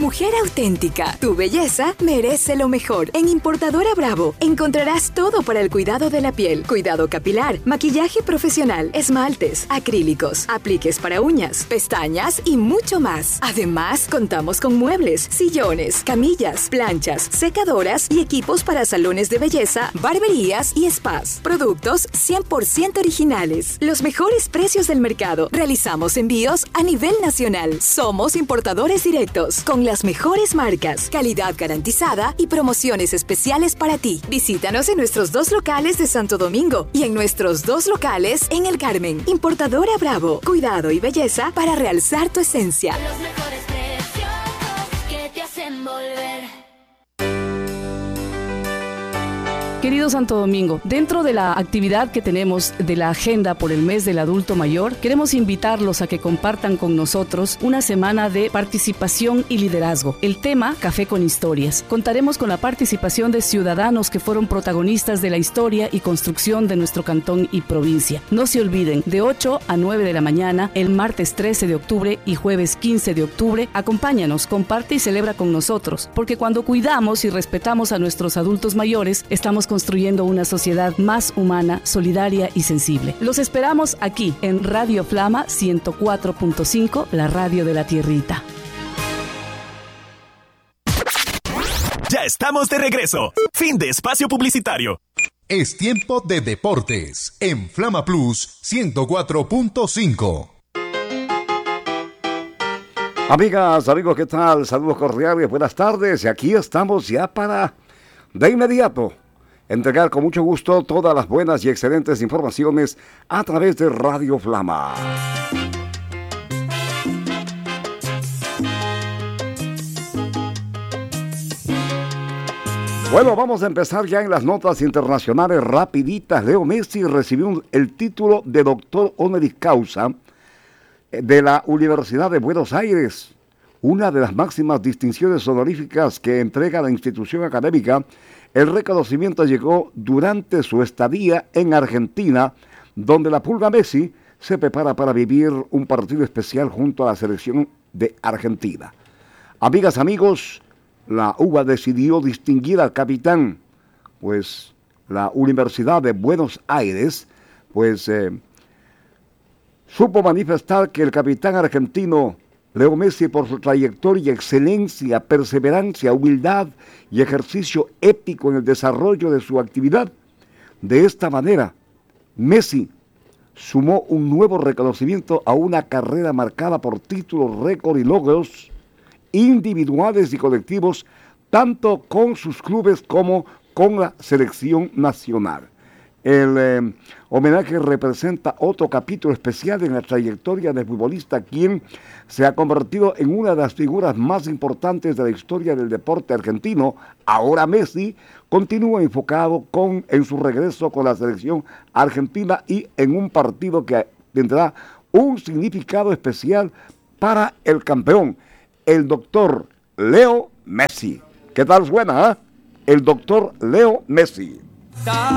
mujer auténtica. Tu belleza merece lo mejor. En Importadora Bravo encontrarás todo para el cuidado de la piel, cuidado capilar, maquillaje profesional, esmaltes, acrílicos, apliques para uñas, pestañas y mucho más. Además, contamos con muebles, sillones, camillas, planchas, secadoras y equipos para salones de belleza, barberías y spas. Productos 100% originales. Los mejores precios del mercado. Realizamos envíos a nivel nacional. Somos importadores directos con las mejores marcas, calidad garantizada y promociones especiales para ti. Visítanos en nuestros 2 locales de Santo Domingo y en nuestros 2 locales en El Carmen. Importadora Bravo. Cuidado y belleza para realzar tu esencia. Los mejores precios que te hacen volver. Querido Santo Domingo, dentro de la actividad que tenemos de la agenda por el mes del adulto mayor, queremos invitarlos a que compartan con nosotros una semana de participación y liderazgo. El tema, Café con Historias. Contaremos con la participación de ciudadanos que fueron protagonistas de la historia y construcción de nuestro cantón y provincia. No se olviden, de 8 a 9 de la mañana, el martes 13 de octubre y jueves 15 de octubre, acompáñanos, comparte y celebra con nosotros, porque cuando cuidamos y respetamos a nuestros adultos mayores, estamos construyendo una sociedad más humana, solidaria y sensible. Los esperamos aquí en Radio Flama 104.5, la radio de la tierrita. Ya estamos de regreso. Fin de espacio publicitario. Es tiempo de deportes en Flama Plus 104.5. Amigas, amigos, ¿qué tal? Saludos cordiales, buenas tardes. Y aquí estamos ya para, de inmediato, entregar con mucho gusto todas las buenas y excelentes informaciones a través de Radio Flama. Bueno, vamos a empezar ya en las notas internacionales rapiditas. Leo Messi recibió el título de doctor honoris causa de la Universidad de Buenos Aires, una de las máximas distinciones honoríficas que entrega la institución académica. El reconocimiento llegó durante su estadía en Argentina, donde la Pulga Messi se prepara para vivir un partido especial junto a la selección de Argentina. Amigas, amigos, la UBA decidió distinguir al capitán, pues la Universidad de Buenos Aires, supo manifestar que el capitán argentino Leo Messi, por su trayectoria, excelencia, perseverancia, humildad y ejercicio épico en el desarrollo de su actividad. De esta manera, Messi sumó un nuevo reconocimiento a una carrera marcada por títulos, récord y logros individuales y colectivos, tanto con sus clubes como con la selección nacional. El homenaje representa otro capítulo especial en la trayectoria del futbolista, quien se ha convertido en una de las figuras más importantes de la historia del deporte argentino. Ahora Messi continúa enfocado en su regreso con la selección argentina y en un partido que tendrá un significado especial para el campeón, el doctor Leo Messi. ¿Qué tal suena, El doctor Leo Messi.